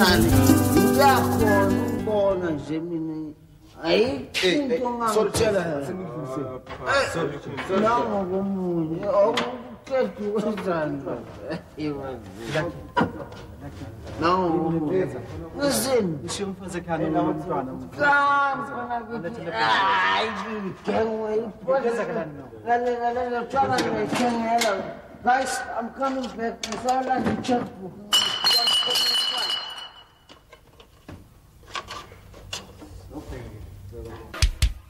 mnumzane uyakhona ukubona nje mina ayikho into ngakutshela nangokomunye okuqeda ukwenzani nangokomunye listen isho umfazi ekhaya nomntwana Guys, I'm coming back. I saw like a checkbook.